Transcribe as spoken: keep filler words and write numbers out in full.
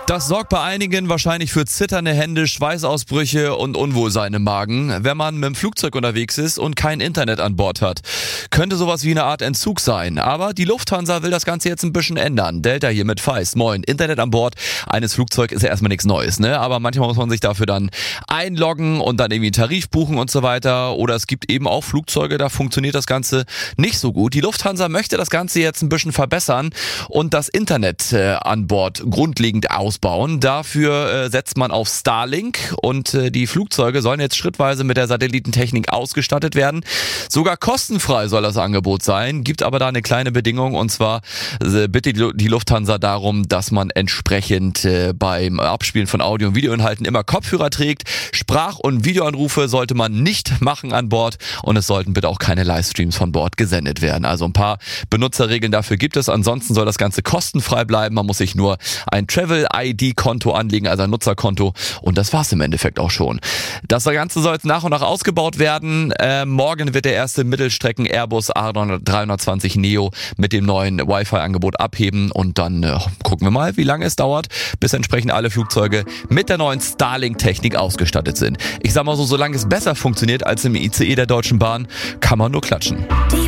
Das sorgt bei einigen wahrscheinlich für zitternde Hände, Schweißausbrüche und Unwohlsein im Magen, wenn man mit dem Flugzeug unterwegs ist und kein Internet an Bord hat. Könnte sowas wie eine Art Entzug sein, aber die Lufthansa will das Ganze jetzt ein bisschen ändern. Delta hier mit Feist. Moin. Internet an Bord eines Flugzeugs ist ja erstmal nichts Neues, ne? Aber manchmal muss man sich dafür dann einloggen und dann irgendwie einen Tarif buchen und so weiter. Oder es gibt eben auch Flugzeuge, da funktioniert das Ganze nicht so gut. Die Lufthansa möchte das Ganze jetzt ein bisschen verbessern und das Internet äh, an Bord grundlegend aus Bauen. Dafür äh, setzt man auf Starlink und äh, die Flugzeuge sollen jetzt schrittweise mit der Satellitentechnik ausgestattet werden. Sogar kostenfrei soll das Angebot sein, gibt aber da eine kleine Bedingung und zwar äh, bittet die Lufthansa darum, dass man entsprechend äh, beim Abspielen von Audio- und Videoinhalten immer Kopfhörer trägt. Sprach- und Videoanrufe sollte man nicht machen an Bord und es sollten bitte auch keine Livestreams von Bord gesendet werden. Also ein paar Benutzerregeln dafür gibt es. Ansonsten soll das Ganze kostenfrei bleiben. Man muss sich nur ein Travel I D-Konto anlegen, also ein Nutzerkonto und das war's im Endeffekt auch schon. Das Ganze soll jetzt nach und nach ausgebaut werden. Äh, morgen wird der erste Mittelstrecken-Airbus A dreihundertzwanzig Neo mit dem neuen Wi-Fi-Angebot abheben und dann äh, gucken wir mal, wie lange es dauert, bis entsprechend alle Flugzeuge mit der neuen Starlink-Technik ausgestattet sind. Ich sag mal so, solange es besser funktioniert als im I C E der Deutschen Bahn, kann man nur klatschen.